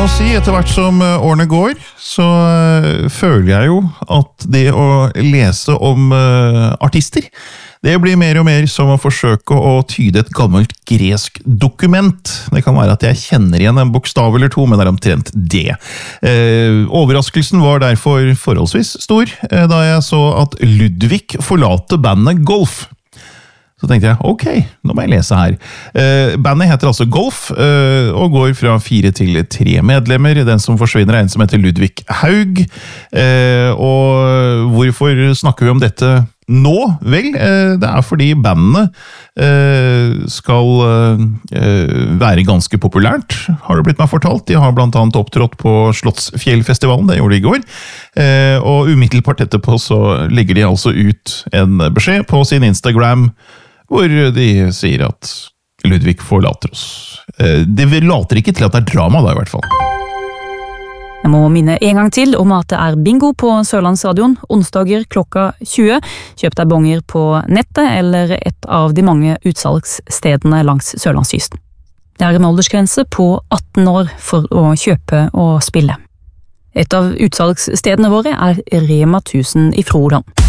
må si, etter hvert som årene går, så føler jeg jo at det å lese om artister, det blir mer og mer som å forsøke å tyde et gammelt gresk dokument. Det kan være at jeg kjenner igjen en bokstav eller to, men det er omtrent det. Overraskelsen var derfor forholdsvis stor da jeg så at Ludvig forlater bandet Golf. Så tenkte jeg, ok, nå må jeg lese her. Bandet heter altså Golf, og går fra 4 til 3 medlemmer. Den som forsvinner er en som heter Ludvig Haug. Og hvorfor snakker vi om dette nå? Vel, det er fordi bandet skal være ganske populært, har det blitt meg fortalt. De har blant annet opptrådt på Slottsfjellfestivalen, det gjorde de i går. Og umiddelbart etterpå så legger de altså ut en beskjed på sin Instagram, hvor de sier at Ludvig forlater oss. Det later ikke til at det er drama da, i hvert fall. Jeg må minne en gang til om at det er bingo på Sørlandsradion, onsdager klokka 20. Kjøp deg bonger på nettet eller et av de mange utsalgsstedene langs Sørlandskysten. Det er en aldersgrense på 18 år for å kjøpe og spille. Et av utsalgsstedene våre er Rema 1000 i Froland.